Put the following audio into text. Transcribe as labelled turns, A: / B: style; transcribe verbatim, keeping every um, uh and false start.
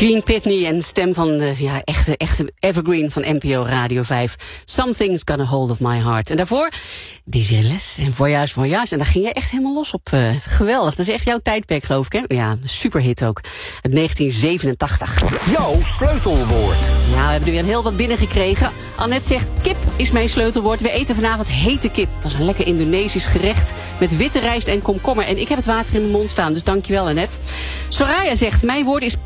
A: Gene Pitney en stem van de ja, echte, echte evergreen van N P O Radio vijf. Something's Got a Hold of My Heart. En daarvoor Désiré Les en Voyage Voyage. En daar ging je echt helemaal los op. Uh, geweldig. Dat is echt jouw tijdperk, geloof ik, hè? Ja, superhit ook. Uit negentien zevenentachtig.
B: Jouw sleutelwoord.
A: Ja, we hebben er weer heel wat binnengekregen. Annette zegt, kip is mijn sleutelwoord. We eten vanavond hete kip. Dat is een lekker Indonesisch gerecht met witte rijst en komkommer. En ik heb het water in mijn mond staan, dus dankjewel, Annette. Soraya zegt, mijn woord is